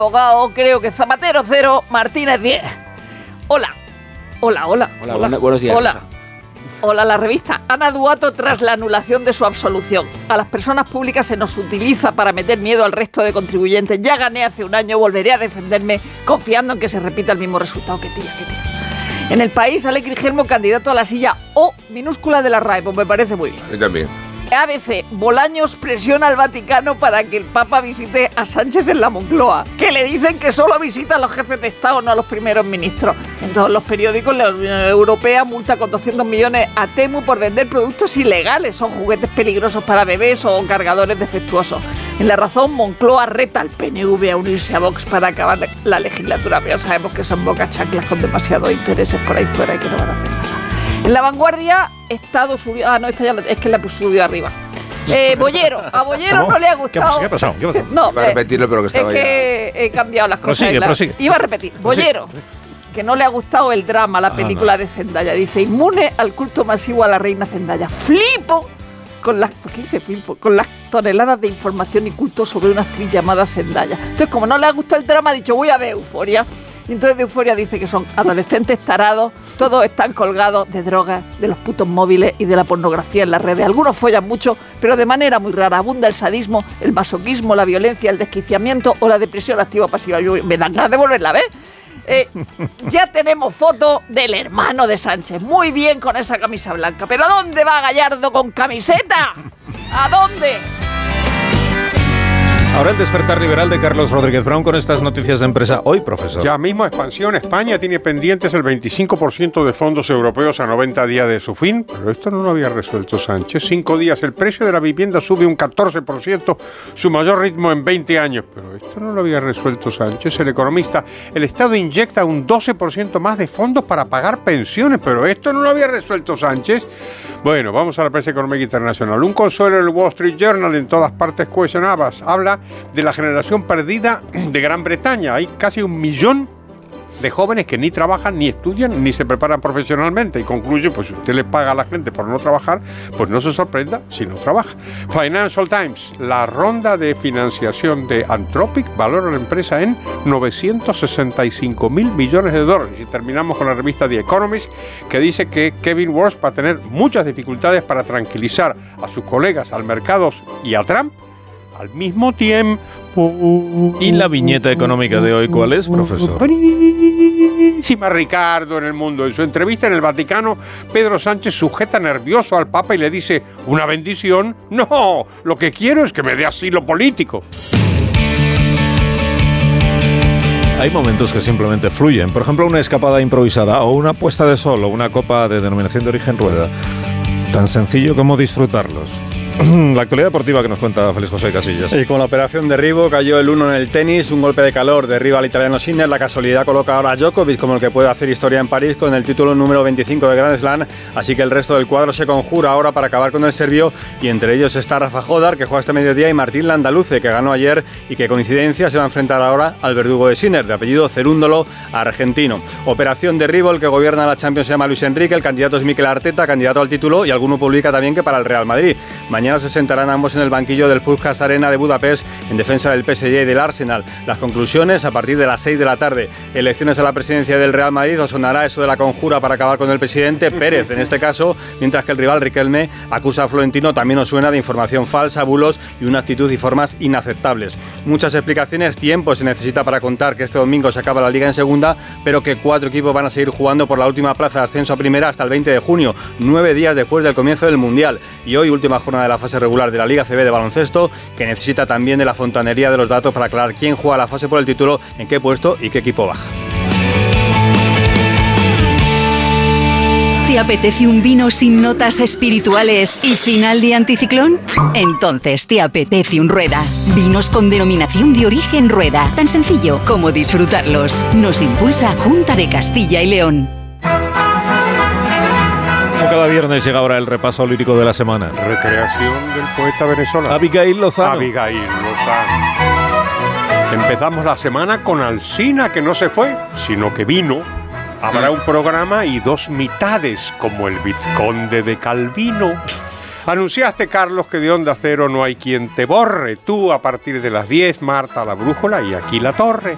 Abogado, creo que Zapatero 0, Martínez 10. Hola. Buenos días. Hola, la revista Ana Duato tras la anulación de su absolución. A las personas públicas se nos utiliza para meter miedo al resto de contribuyentes. Ya gané hace un año, volveré a defenderme confiando en que se repita el mismo resultado. Que tira. En El País, Alex Grigelmo, candidato a la silla O minúscula de la RAE, pues me parece muy bien. Yo también. ABC, Bolaños presiona al Vaticano para que el Papa visite a Sánchez en la Moncloa, que le dicen que solo visita a los jefes de Estado, no a los primeros ministros. En todos los periódicos, la Unión Europea multa con 200 millones a Temu por vender productos ilegales, son juguetes peligrosos para bebés o cargadores defectuosos. En La Razón, Moncloa reta al PNV a unirse a Vox para acabar la legislatura, pero sabemos que son bocas chanclas con demasiados intereses por ahí fuera y que no van a hacer nada. En La Vanguardia, Estados Unidos... Ah, no, esta ya es que la subió arriba. Bollero. A Bollero no le ha gustado... ¿Qué ha pasado? No, Iba a repetirlo, pero que estaba es que he cambiado las cosas. Prosigue. Iba a repetir. Bollero, que no le ha gustado el drama, la película de Zendaya. Dice, inmune al culto masivo a la reina Zendaya. Flipo con las... ¿Por qué dice flipo? Con las toneladas de información y culto sobre una actriz llamada Zendaya. Entonces, como no le ha gustado el drama, ha dicho, voy a ver Euforia. Y entonces de Euforia dice que son adolescentes tarados, todos están colgados de drogas, de los putos móviles y de la pornografía en las redes. Algunos follan mucho, pero de manera muy rara. Abunda el sadismo, el masoquismo, la violencia, el desquiciamiento o la depresión activa o pasiva. Me dan ganas de volverla a ver. Ya tenemos foto del hermano de Sánchez. Muy bien con esa camisa blanca. ¿Pero a dónde va Gallardo con camiseta? ¿A dónde? Ahora el despertar liberal de Carlos Rodríguez Brown con estas noticias de empresa. Hoy, profesor. Ya mismo Expansión España tiene pendientes el 25% de fondos europeos a 90 días de su fin, pero esto no lo había resuelto Sánchez. 5 días, el precio de la vivienda sube un 14%, su mayor ritmo en 20 años, pero esto no lo había resuelto Sánchez. El economista, el Estado inyecta un 12% más de fondos para pagar pensiones, pero esto no lo había resuelto Sánchez. Bueno, vamos a la prensa económica internacional. Un consuelo del Wall Street Journal en todas partes cohesionadas habla de la generación perdida de Gran Bretaña. Hay casi 1 millón de jóvenes que ni trabajan, ni estudian, ni se preparan profesionalmente. Y concluye, pues si usted le paga a la gente por no trabajar, pues no se sorprenda si no trabaja. Financial Times, la ronda de financiación de Anthropic valora la empresa en 965.000 millones de dólares. Y terminamos con la revista The Economist, que dice que Kevin Walsh va a tener muchas dificultades para tranquilizar a sus colegas, al mercado y a Trump al mismo tiempo. ¿Y la viñeta económica de hoy cuál es, profesor? Buenísima, Ricardo, en El Mundo. En su entrevista en el Vaticano, Pedro Sánchez sujeta nervioso al Papa y le dice, ¿una bendición? No, lo que quiero es que me dé asilo político. Hay momentos que simplemente fluyen. Por ejemplo, una escapada improvisada o una puesta de sol o una copa de denominación de origen rueda. Tan sencillo como disfrutarlos. La actualidad deportiva que nos cuenta Félix José Casillas. Y con la operación derribo cayó el 1 en el tenis, un golpe de calor derriba al italiano Sinner. La casualidad coloca ahora a Djokovic como el que puede hacer historia en París con el título número 25 de Grand Slam, así que el resto del cuadro se conjura ahora para acabar con el serbio, y entre ellos está Rafa Jodar, que juega este mediodía, y Martín Landaluce, que ganó ayer y que coincidencia se va a enfrentar ahora al verdugo de Sinner, de apellido Cerúndolo, argentino. Operación derribo, el que gobierna la Champions se llama Luis Enrique, el candidato es Mikel Arteta, candidato al título, y alguno publica también que para el Real Madrid. Mañana se sentarán ambos en el banquillo del Puskás Arena de Budapest en defensa del PSG y del Arsenal. Las conclusiones a partir de las 6 de la tarde. Elecciones a la presidencia del Real Madrid. Os sonará eso de la conjura para acabar con el presidente Pérez, en este caso, mientras que el rival Riquelme acusa a Florentino. También os suena de información falsa, bulos y una actitud y formas inaceptables. Muchas explicaciones, tiempo se necesita para contar que este domingo se acaba la Liga en segunda, pero que 4 equipos van a seguir jugando por la última plaza de ascenso a primera hasta el 20 de junio, 9 días después del comienzo del Mundial. Y hoy, última jornada de la fase regular de la Liga CB de baloncesto, que necesita también de la fontanería de los datos para aclarar quién juega la fase por el título, en qué puesto y qué equipo baja. ¿Te apetece un vino sin notas espirituales y final de anticiclón? Entonces te apetece un Rueda. Vinos con denominación de origen Rueda. Tan sencillo como disfrutarlos. Nos impulsa Junta de Castilla y León. Cada viernes llega ahora el repaso lírico de la semana. Recreación del poeta venezolano Abigail Lozano. Empezamos la semana con Alsina, que no se fue, sino que vino. Habrá un programa y 2 mitades, como el vizconde de Calvino. Anunciaste, Carlos, que de Onda Cero no hay quien te borre. Tú a partir de las 10, Marta la brújula y aquí la torre.